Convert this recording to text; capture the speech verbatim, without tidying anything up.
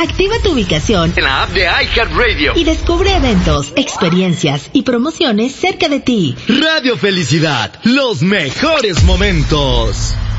Activa tu ubicación en la app de iHeartRadio y descubre eventos, experiencias y promociones cerca de ti. Radio Felicidad, los mejores momentos.